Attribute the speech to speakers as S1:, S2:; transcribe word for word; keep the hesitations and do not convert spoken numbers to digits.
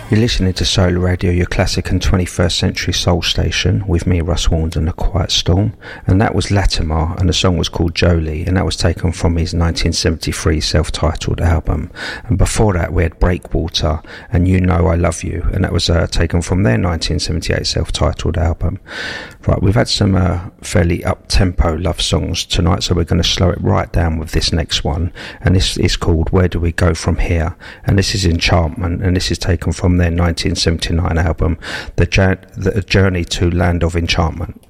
S1: You're listening to Solar Radio, your classic and twenty-first century soul station, with me, Russ Warnes, and A Quiet Storm. And that was Latimer, and the song was called Jolie, and that was taken from his nineteen seventy-three self-titled album. And before that, we had Breakwater and You Know I Love You, and that was uh, taken from their nineteen seventy-eight self-titled album. Right, we've had some uh, fairly up-tempo love songs tonight, so we're going to slow it right down with this next one. And this is called Where Do We Go From Here? And this is Enchantment, and this is taken from their nineteen seventy-nine album, The, Jour- the Journey to Land of Enchantment.